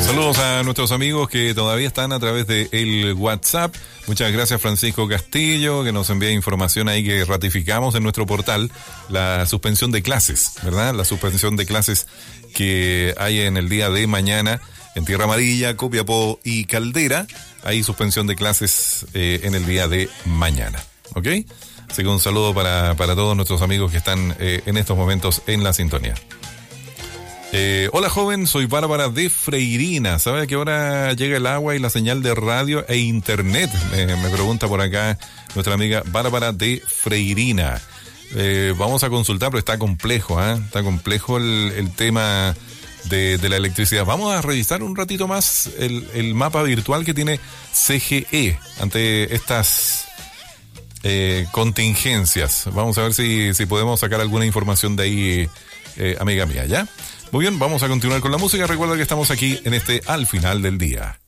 Saludos a nuestros amigos que todavía están a través de el WhatsApp. Muchas gracias, Francisco Castillo, que nos envía información ahí que ratificamos en nuestro portal la suspensión de clases, ¿verdad? La suspensión de clases que hay en el día de mañana en Tierra Amarilla, Copiapó y Caldera. Hay suspensión de clases en el día de mañana, ¿ok? Así que un saludo para todos nuestros amigos que están en estos momentos en la sintonía. Hola joven, soy Bárbara de Freirina. ¿Sabe a qué hora llega el agua y la señal de radio e internet? Me pregunta por acá nuestra amiga Bárbara de Freirina. Vamos a consultar, pero está complejo, está complejo el tema de la electricidad. Vamos a revisar un ratito más el mapa virtual que tiene CGE ante estas contingencias. Vamos a ver si podemos sacar alguna información de ahí, amiga mía, ¿ya? Muy bien, vamos a continuar con la música. Recuerda que estamos aquí en Al Final del Día.